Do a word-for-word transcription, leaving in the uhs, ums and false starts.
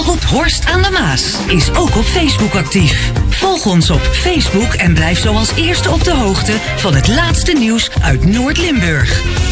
Omroep Horst aan de Maas is ook op Facebook actief. Volg ons op Facebook en blijf zo als eerste op de hoogte van het laatste nieuws uit Noord-Limburg.